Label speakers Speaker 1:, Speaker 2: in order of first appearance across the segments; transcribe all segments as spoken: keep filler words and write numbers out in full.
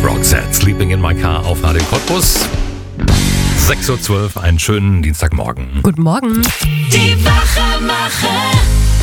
Speaker 1: Roxette, Sleeping in my Car auf Radio Cottbus. sechs Uhr zwölf, einen schönen Dienstagmorgen.
Speaker 2: Guten Morgen.
Speaker 3: Die Wachemacher.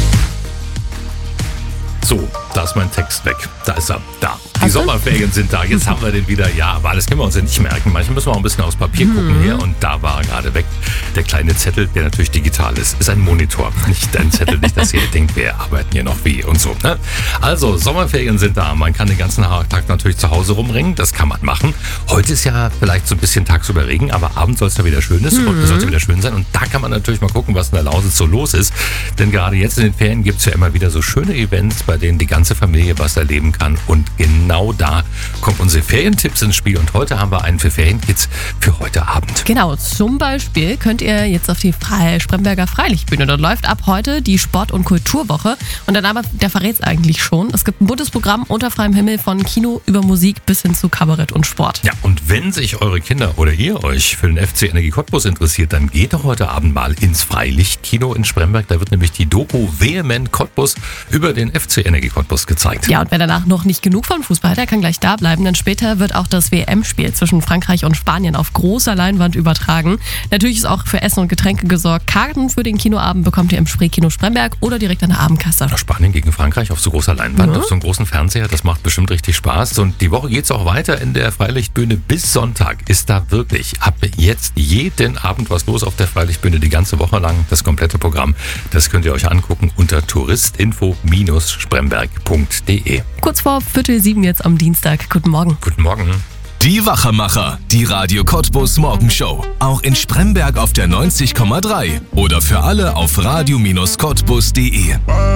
Speaker 1: So, da ist mein Text weg. Da ist er. Da. Die
Speaker 2: Hast du?
Speaker 1: Sommerferien sind da. Jetzt haben wir den wieder. Ja, aber alles können wir uns ja nicht merken. Manchmal müssen wir auch ein bisschen aufs Papier gucken hier. Und da war er gerade weg. Der kleine Zettel, der natürlich digital ist, ist ein Monitor. Nicht ein Zettel, nicht, dass ihr denkt, wir arbeiten hier noch wie und so. Ne? Also, Sommerferien sind da. Man kann den ganzen Tag natürlich zu Hause rumringen. Das kann man machen. Heute ist ja vielleicht so ein bisschen tagsüber Regen, aber abends soll es ja wieder schön ist. Und es soll wieder schön sein. Und da kann man natürlich mal gucken, was in der Lausitz so los ist. Denn gerade jetzt in den Ferien gibt es ja immer wieder so schöne Events, bei denen die ganze Familie was erleben kann. Und genau da kommen unsere Ferientipps ins Spiel. Und heute haben wir einen für Ferienkids für heute Abend.
Speaker 2: Genau, zum Beispiel könnt ihr jetzt auf die Fre- Spremberger Freilichtbühne. Dort läuft ab heute die Sport- und Kulturwoche. Und der Name, der verrät es eigentlich schon. Es gibt ein buntes Programm unter freiem Himmel von Kino über Musik bis hin zu Kabarett und Sport.
Speaker 1: Ja, und wenn sich eure Kinder oder ihr euch für den F C Energie Cottbus interessiert, dann geht doch heute Abend mal ins Freilichtkino in Spremberg. Da wird nämlich die Doku Vehement Cottbus über den F C Energie Cottbus gezeigt.
Speaker 2: Ja, und wer danach noch nicht genug von Fußball hat, der kann gleich da bleiben, denn später wird auch das W M-Spiel zwischen Frankreich und Spanien auf großer Leinwand übertragen. Natürlich ist auch für Essen und Getränke gesorgt. Karten für den Kinoabend bekommt ihr im Spreekino Spremberg oder direkt an der Abendkasse.
Speaker 1: Spanien gegen Frankreich auf so großer Leinwand,
Speaker 2: Mhm.
Speaker 1: auf so einem großen Fernseher, das macht bestimmt richtig Spaß. Und die Woche geht's auch weiter in der Freilichtbühne. Bis Sonntag ist da wirklich ab jetzt jeden Abend was los auf der Freilichtbühne, die ganze Woche lang. Das komplette Programm, das könnt ihr euch angucken unter touristinfo spremberg punkt de.
Speaker 2: Kurz vor Viertel sieben jetzt am Dienstag. Guten Morgen.
Speaker 1: Guten Morgen.
Speaker 4: Die Wachemacher, die Radio Cottbus Morgenshow. Auch in Spremberg auf der neunzig Komma drei oder für alle auf radio Cottbus punkt de.